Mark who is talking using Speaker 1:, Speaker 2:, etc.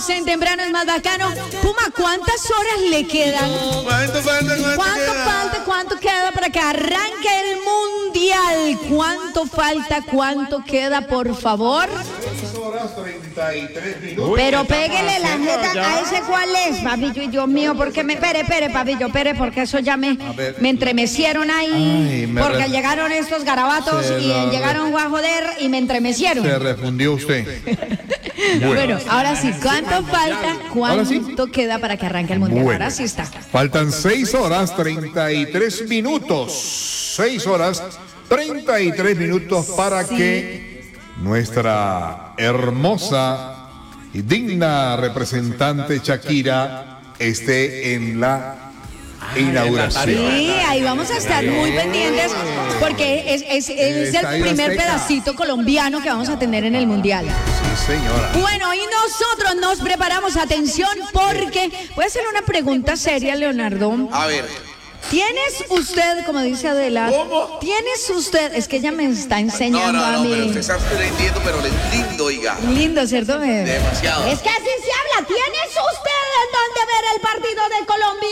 Speaker 1: Seguimos en Temprano es más bacano. Puma, ¿cuántas horas le quedan? ¿Cuánto falta para que arranque el mundial? ¿Cuánto falta? ¿Cuánto queda, por favor?
Speaker 2: 6 horas 33 minutos.
Speaker 1: Pero péguele la jeta a ese cuál es, papillo, y Dios mío, porque me... Pere, papillo, porque eso ya me entremecieron ahí. Porque llegaron estos garabatos y llegaron a joder y me entremecieron.
Speaker 2: Se refundió usted.
Speaker 1: Bueno, ahora sí, ¿cuánto falta? ¿Cuánto queda para que arranque el mundial?
Speaker 2: Bueno,
Speaker 1: ahora sí está.
Speaker 2: Faltan 6 horas 33 minutos. 6 horas 33 minutos para que nuestra hermosa y digna representante Shakira esté en la inauguración.
Speaker 1: Sí, ahí vamos a estar muy pendientes porque es el primer pedacito colombiano que vamos a tener en el mundial.
Speaker 2: Sí, señora.
Speaker 1: Bueno, y nosotros nos preparamos, atención, porque voy a hacer una pregunta seria, Leonardo.
Speaker 3: A ver.
Speaker 1: ¿Tienes usted, como dice Adela?
Speaker 3: ¿Cómo?
Speaker 1: ¿Tienes usted? Es que ella me está enseñando a mí.
Speaker 3: Pero usted está aprendiendo, pero lindo, oiga.
Speaker 1: Lindo, ¿cierto?
Speaker 3: Demasiado.
Speaker 1: Es que así se habla. ¿Tienes usted en dónde ver el partido de Colombia?